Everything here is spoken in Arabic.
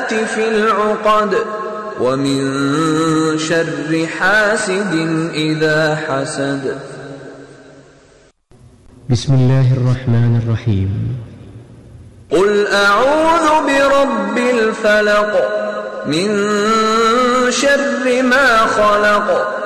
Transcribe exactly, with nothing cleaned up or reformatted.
النفاثات في العقد ومن شر حاسد إذا حسد. بسم الله الرحمن الرحيم. قل أعوذ برب الفلق من شر ما خلق